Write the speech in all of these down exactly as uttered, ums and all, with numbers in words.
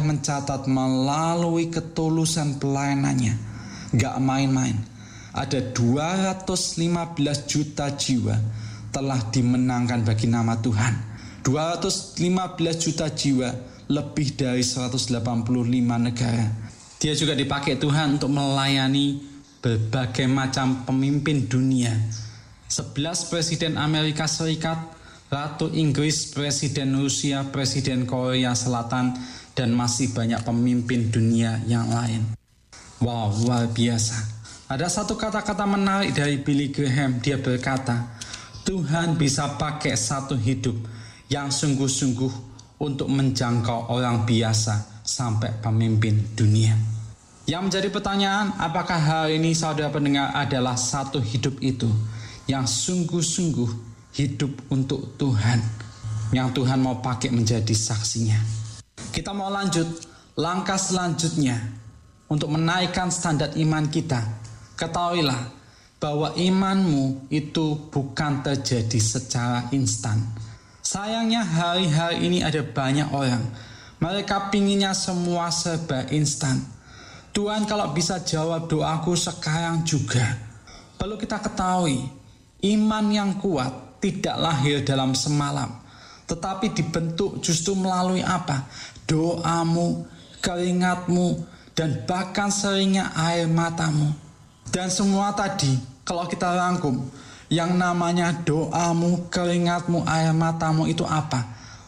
mencatat melalui ketulusan pelayanannya, gak main-main, ada dua ratus lima belas juta jiwa telah dimenangkan bagi nama Tuhan. dua ratus lima belas juta jiwa, lebih dari seratus delapan puluh lima negara. Dia juga dipakai Tuhan untuk melayani berbagai macam pemimpin dunia. sebelas presiden Amerika Serikat, Ratu Inggris, Presiden Rusia, Presiden Korea Selatan, dan masih banyak pemimpin dunia yang lain. Wow, luar biasa. Ada satu kata-kata menarik dari Billy Graham. Dia berkata, Tuhan bisa pakai satu hidup yang sungguh-sungguh untuk menjangkau orang biasa sampai pemimpin dunia. Yang menjadi pertanyaan, apakah hari ini saudara pendengar adalah satu hidup itu yang sungguh-sungguh hidup untuk Tuhan, yang Tuhan mau pakai menjadi saksinya? Kita mau lanjut, langkah selanjutnya untuk menaikkan standar iman kita. Ketahuilah bahwa imanmu itu bukan terjadi secara instan. Sayangnya hari-hari ini ada banyak orang, mereka pinginnya semua serba instan. Tuhan, kalau bisa jawab doaku sekarang juga. Perlu kita ketahui, iman yang kuat tidak lahir dalam semalam, tetapi dibentuk justru melalui apa? Doamu, keringatmu, dan bahkan seringnya air matamu. Dan semua tadi, kalau kita rangkum, yang namanya doamu, keringatmu, air matamu itu apa?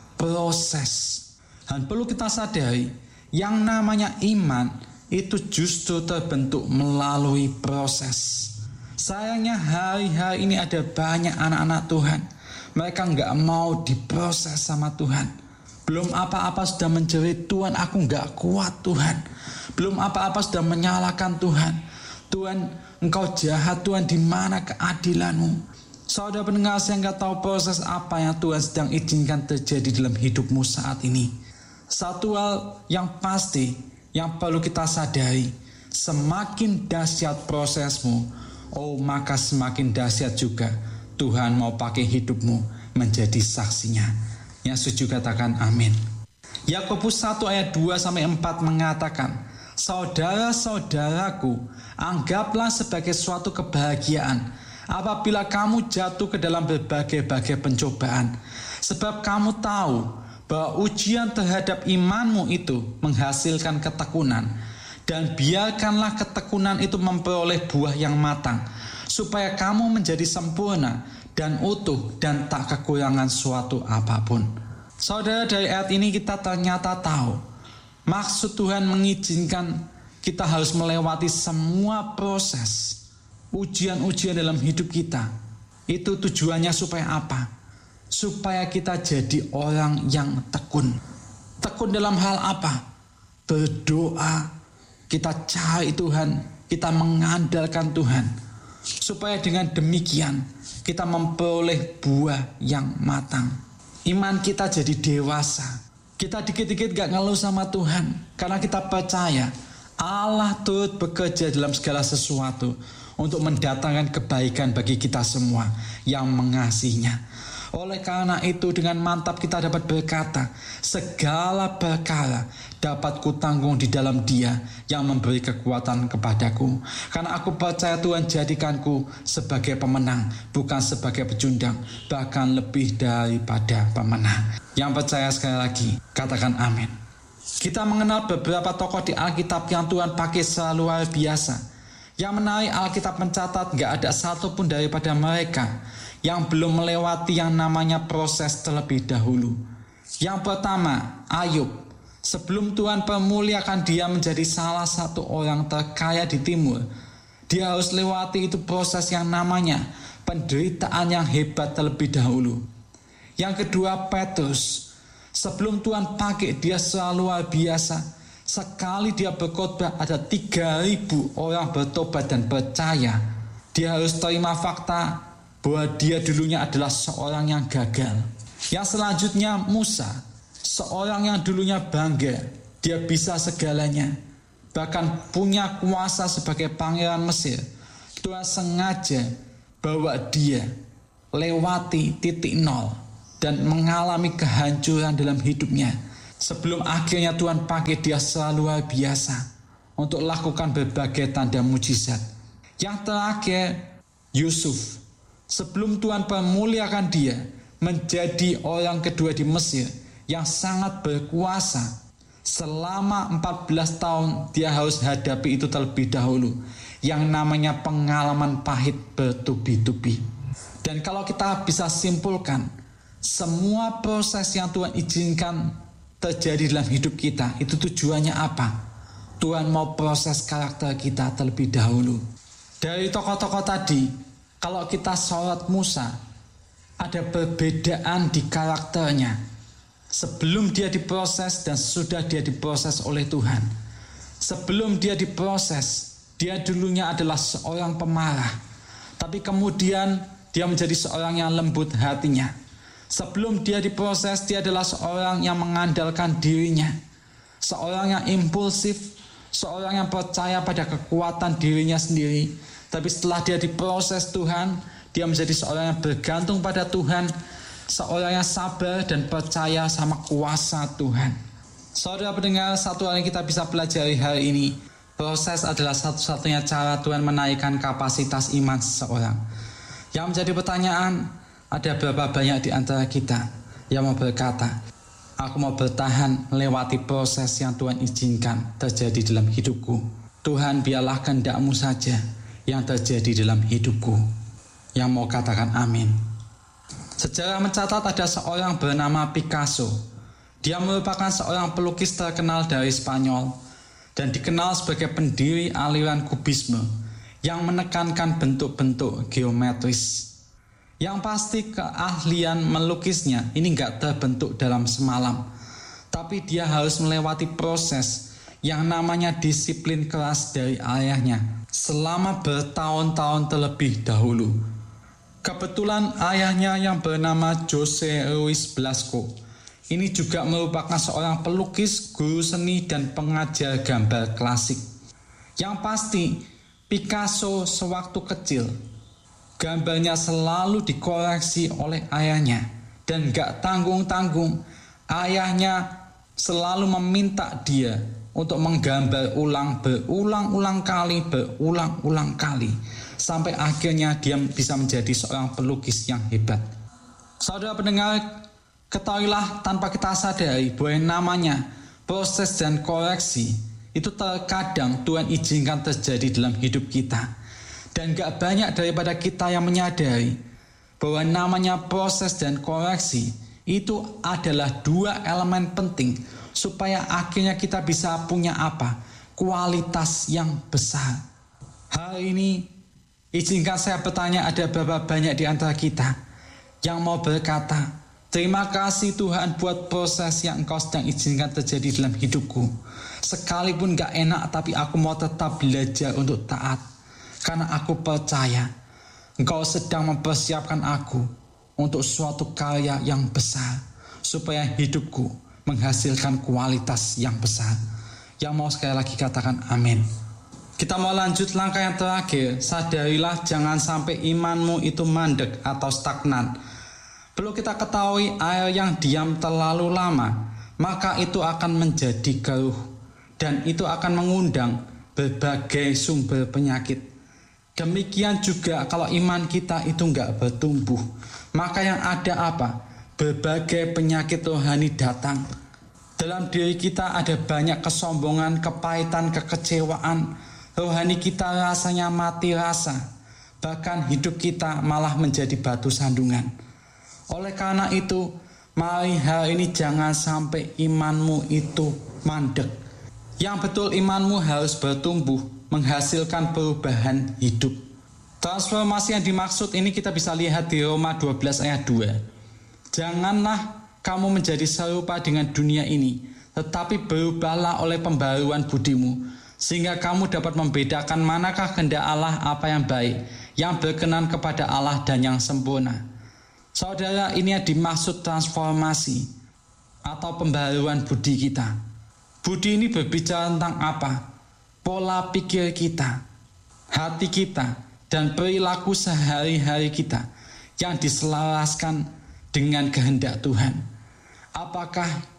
Proses. Dan perlu kita sadari, yang namanya iman itu justru terbentuk melalui proses. Sayangnya hari-hari ini ada banyak anak-anak Tuhan, mereka nggak mau diproses sama Tuhan. Belum apa-apa sudah menjerit, Tuhan aku nggak kuat Tuhan. Belum apa-apa sudah menyalahkan Tuhan. Tuhan engkau jahat Tuhan, di mana keadilanmu? Saudara pendengar, saya nggak tahu proses apa yang Tuhan sedang izinkan terjadi dalam hidupmu saat ini. Satu hal yang pasti, yang perlu kita sadari, semakin dahsyat prosesmu, oh maka semakin dahsyat juga Tuhan mau pakai hidupmu menjadi saksinya. Yang setuju katakan amin. Yakobus satu ayat dua sampai empat mengatakan, saudara-saudaraku, anggaplah sebagai suatu kebahagiaan apabila kamu jatuh ke dalam berbagai-bagai pencobaan, sebab kamu tahu bahwa ujian terhadap imanmu itu menghasilkan ketekunan, dan biarkanlah ketekunan itu memperoleh buah yang matang, supaya kamu menjadi sempurna dan utuh dan tak kekurangan suatu apapun. Saudara, dari ayat ini kita ternyata tahu maksud Tuhan mengizinkan kita harus melewati semua proses ujian-ujian dalam hidup kita. Itu tujuannya supaya apa? Supaya kita jadi orang yang tekun. Tekun dalam hal apa? Berdoa, kita cari Tuhan, kita mengandalkan Tuhan, supaya dengan demikian kita memperoleh buah yang matang. Iman kita jadi dewasa. Kita dikit-dikit gak ngeluh sama Tuhan, karena kita percaya Allah turut bekerja dalam segala sesuatu untuk mendatangkan kebaikan bagi kita semua yang mengasihinya. Oleh karena itu, dengan mantap kita dapat berkata, segala perkara dapat kutanggung di dalam Dia yang memberi kekuatan kepadaku. Karena aku percaya Tuhan jadikanku sebagai pemenang, bukan sebagai pecundang, bahkan lebih daripada pemenang. Yang percaya sekali lagi, katakan amin. Kita mengenal beberapa tokoh di Alkitab yang Tuhan pakai secara luar biasa. Yang menarik, Alkitab mencatat gak ada satupun daripada mereka yang belum melewati yang namanya proses terlebih dahulu. Yang pertama, Ayub. Sebelum Tuhan permuliakan dia menjadi salah satu orang terkaya di timur, dia harus lewati itu proses yang namanya penderitaan yang hebat terlebih dahulu. Yang kedua, Petrus. Sebelum Tuhan pakai dia selalu luar biasa, sekali dia berkhotbah ada tiga ribu orang bertobat dan percaya. Dia harus terima fakta bahwa dia dulunya adalah seorang yang gagal. Yang selanjutnya, Musa, seorang yang dulunya bangga, dia bisa segalanya, bahkan punya kuasa sebagai pangeran Mesir. Tuhan sengaja bawa dia lewati titik nol dan mengalami kehancuran dalam hidupnya, Sebelum akhirnya Tuhan pakai dia selalu luar biasa untuk lakukan berbagai tanda mujizat. Yang terakhir, Yusuf. Sebelum Tuhan memuliakan dia menjadi orang kedua di Mesir yang sangat berkuasa. Selama empat belas tahun dia harus hadapi itu terlebih dahulu, yang namanya pengalaman pahit bertubi-tubi. Dan kalau kita bisa simpulkan, semua proses yang Tuhan izinkan terjadi dalam hidup kita, itu tujuannya apa? Tuhan mau proses karakter kita terlebih dahulu. Dari tokoh-tokoh tadi, kalau kita sorot Musa, ada perbedaan di karakternya. Sebelum dia diproses dan sudah dia diproses oleh Tuhan. Sebelum dia diproses, dia dulunya adalah seorang pemarah. Tapi kemudian dia menjadi seorang yang lembut hatinya. Sebelum dia diproses, dia adalah seorang yang mengandalkan dirinya. Seorang yang impulsif, seorang yang percaya pada kekuatan dirinya sendiri. Tapi setelah dia diproses Tuhan, dia menjadi seorang yang bergantung pada Tuhan, seorang yang sabar dan percaya sama kuasa Tuhan. Saudara pendengar, satu hal yang kita bisa pelajari hari ini, proses adalah satu-satunya cara Tuhan menaikkan kapasitas iman seseorang. Yang menjadi pertanyaan, ada berapa banyak di antara kita yang mau berkata, aku mau bertahan melewati proses yang Tuhan izinkan terjadi dalam hidupku. Tuhan, biarlah kehendak-Mu saja yang terjadi dalam hidupku. Yang mau katakan amin. Sejarah mencatat ada seorang bernama Picasso. Dia merupakan seorang pelukis terkenal dari Spanyol dan dikenal sebagai pendiri aliran kubisme yang menekankan bentuk-bentuk geometris. Yang pasti keahlian melukisnya ini enggak terbentuk dalam semalam, tapi dia harus melewati proses yang namanya disiplin keras dari ayahnya selama bertahun-tahun terlebih dahulu. Kebetulan ayahnya yang bernama Jose Ruiz Blasco ini juga merupakan seorang pelukis, guru seni, dan pengajar gambar klasik. Yang pasti, Picasso sewaktu kecil, gambarnya selalu dikoreksi oleh ayahnya. Dan gak tanggung-tanggung, ayahnya selalu meminta dia untuk menggambar ulang berulang-ulang kali, berulang-ulang kali. Sampai akhirnya dia bisa menjadi seorang pelukis yang hebat. Saudara pendengar, ketahuilah tanpa kita sadari bahwa yang namanya proses dan koreksi itu terkadang Tuhan izinkan terjadi dalam hidup kita. Dan gak banyak daripada kita yang menyadari bahwa namanya proses dan koreksi itu adalah dua elemen penting supaya akhirnya kita bisa punya apa? Kualitas yang besar. Hari ini izinkan saya bertanya, ada berapa banyak di antara kita yang mau berkata, terima kasih Tuhan buat proses yang Engkau sedang izinkan terjadi dalam hidupku. Sekalipun gak enak, tapi aku mau tetap belajar untuk taat. Karena aku percaya Engkau sedang mempersiapkan aku untuk suatu karya yang besar, supaya hidupku menghasilkan kualitas yang besar. Yang mau sekali lagi katakan amin. Kita mau lanjut langkah yang terakhir. Sadarilah jangan sampai imanmu itu mandek atau stagnan. Perlu kita ketahui, air yang diam terlalu lama, maka itu akan menjadi keruh. Dan itu akan mengundang berbagai sumber penyakit. Demikian juga kalau iman kita itu enggak bertumbuh, maka yang ada apa? Berbagai penyakit rohani datang. Dalam diri kita ada banyak kesombongan, kepahitan, kekecewaan. Rohani kita rasanya mati rasa. Bahkan hidup kita malah menjadi batu sandungan. Oleh karena itu, mari hari ini jangan sampai imanmu itu mandek. Yang betul imanmu harus bertumbuh, menghasilkan perubahan hidup. Transformasi yang dimaksud ini kita bisa lihat di Roma dua belas ayat dua. Janganlah kamu menjadi serupa dengan dunia ini, tetapi berubahlah oleh pembaruan budimu, sehingga kamu dapat membedakan manakah kehendak Allah, apa yang baik, yang berkenan kepada Allah dan yang sempurna. Saudara, ini yang dimaksud transformasi atau pembaruan budi kita. Budi ini berbicara tentang apa? Pola pikir kita, hati kita, dan perilaku sehari-hari kita yang diselaraskan dengan kehendak Tuhan. Apakah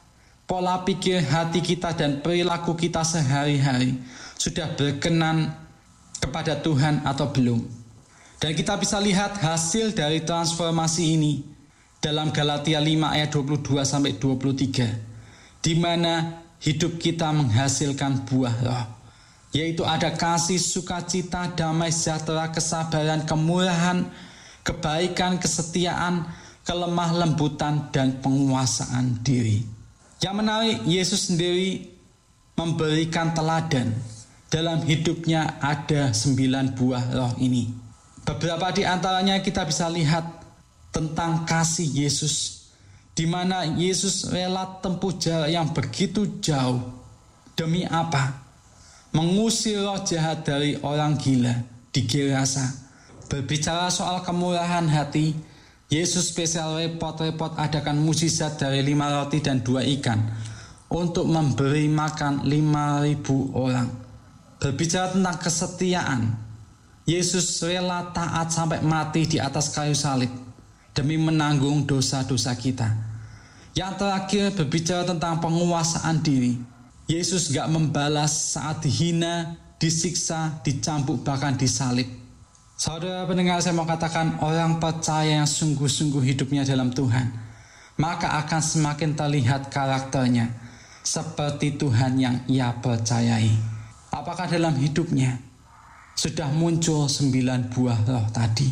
pola pikir hati kita dan perilaku kita sehari-hari sudah berkenan kepada Tuhan atau belum. Dan kita bisa lihat hasil dari transformasi ini dalam Galatia lima ayat dua puluh dua sampai dua puluh tiga, di mana hidup kita menghasilkan buah roh, yaitu ada kasih, sukacita, damai sejahtera, kesabaran, kemurahan, kebaikan, kesetiaan, kelemah lembutan, dan penguasaan diri. Yang menarik, Yesus sendiri memberikan teladan. Dalam hidupnya ada sembilan buah roh ini. Beberapa di antaranya kita bisa lihat tentang kasih Yesus, di mana Yesus rela tempuh jarak yang begitu jauh. Demi apa? Mengusir roh jahat dari orang gila di Gerasa. Berbicara soal kemurahan hati, Yesus spesial repot-repot adakan mukjizat dari lima roti dan dua ikan untuk memberi makan lima ribu orang. Berbicara tentang kesetiaan, Yesus rela taat sampai mati di atas kayu salib demi menanggung dosa-dosa kita. Yang terakhir, berbicara tentang penguasaan diri, Yesus gak membalas saat dihina, disiksa, dicambuk, bahkan disalib. Saudara pendengar, saya mau katakan, orang percaya yang sungguh-sungguh hidupnya dalam Tuhan, maka akan semakin terlihat karakternya seperti Tuhan yang ia percayai. Apakah dalam hidupnya sudah muncul sembilan buah roh tadi?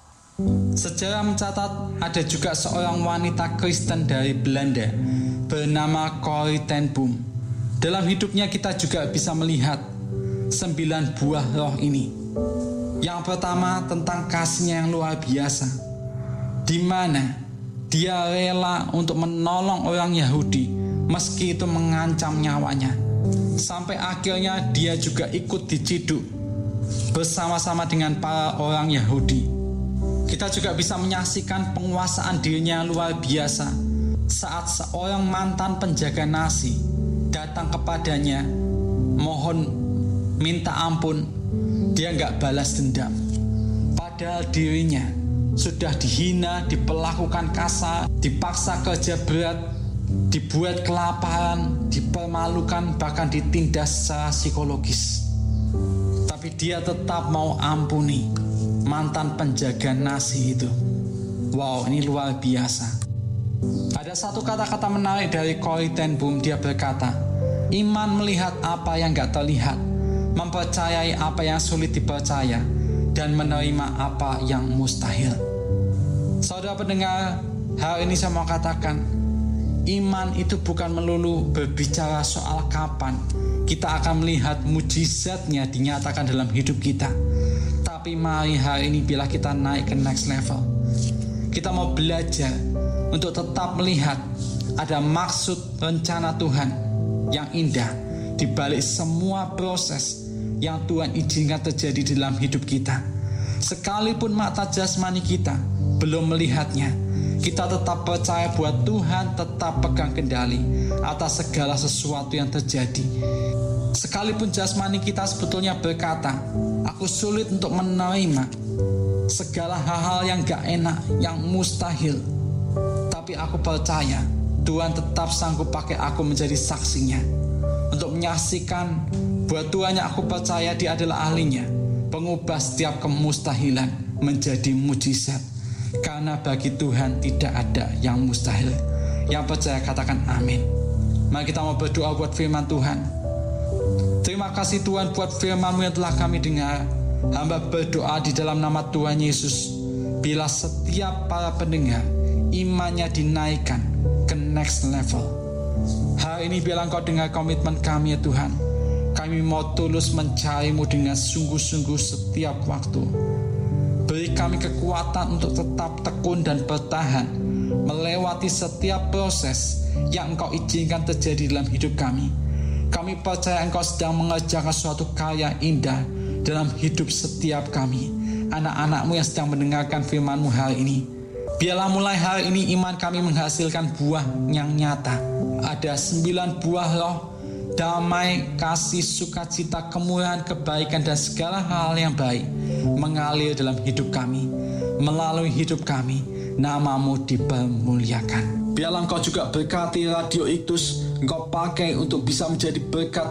Sejarah mencatat ada juga seorang wanita Kristen dari Belanda bernama Corrie ten Boom. Dalam hidupnya kita juga bisa melihat sembilan buah roh ini. Yang pertama tentang kasihnya yang luar biasa, di mana dia rela untuk menolong orang Yahudi meski itu mengancam nyawanya. Sampai akhirnya dia juga ikut diciduk bersama-sama dengan para orang Yahudi. Kita juga bisa menyaksikan penguasaan dirinya luar biasa saat seorang mantan penjaga nasi datang kepadanya mohon minta ampun. Dia nggak balas dendam, padahal dirinya sudah dihina, diperlakukan kasar, dipaksa kerja berat, dibuat kelaparan, dipermalukan, bahkan ditindas secara psikologis. Tapi dia tetap mau ampuni mantan penjaga nasi itu. Wow, ini luar biasa. Ada satu kata-kata menarik dari Corrie ten Boom. Dia berkata, iman melihat apa yang gak terlihat, mempercayai apa yang sulit dipercaya, dan menerima apa yang mustahil. Saudara pendengar, hari ini saya mau katakan, iman itu bukan melulu berbicara soal kapan kita akan melihat mujizatnya dinyatakan dalam hidup kita. Tapi mari hari ini bila kita naik ke next level, kita mau belajar untuk tetap melihat ada maksud rencana Tuhan yang indah di balik semua proses yang Tuhan izinkan terjadi dalam hidup kita. Sekalipun mata jasmani kita belum melihatnya, kita tetap percaya bahwa Tuhan tetap pegang kendali atas segala sesuatu yang terjadi. Sekalipun jasmani kita sebetulnya berkata, aku sulit untuk menerima segala hal-hal yang gak enak, yang mustahil, tapi aku percaya Tuhan tetap sanggup pakai aku menjadi saksinya, untuk menyaksikan bahwa Tuhan yang aku percaya Dia adalah ahlinya, pengubah setiap kemustahilan menjadi mujizat. Karena bagi Tuhan tidak ada yang mustahil. Yang percaya katakan amin. Mari kita mau berdoa buat firman Tuhan. Terima kasih Tuhan buat firman-Mu yang telah kami dengar. Hamba berdoa di dalam nama Tuhan Yesus, bila setiap para pendengar imannya dinaikkan ke next level. Hari ini bila Engkau dengar komitmen kami ya Tuhan, kami mau tulus mencari-Mu dengan sungguh-sungguh setiap waktu. Beri kami kekuatan untuk tetap tekun dan bertahan melewati setiap proses yang Engkau izinkan terjadi dalam hidup kami. Kami percaya Engkau sedang mengerjakan suatu karya indah dalam hidup setiap kami, anak-anak-Mu yang sedang mendengarkan firman-Mu hari ini. Biarlah mulai hari ini iman kami menghasilkan buah yang nyata. Ada sembilan buah roh, damai, kasih, sukacita, kemurahan, kebaikan, dan segala hal yang baik mengalir dalam hidup kami. Melalui hidup kami, nama-Mu dipermuliakan. Biarlah Engkau juga berkati Radio Iktus, Engkau pakai untuk bisa menjadi berkat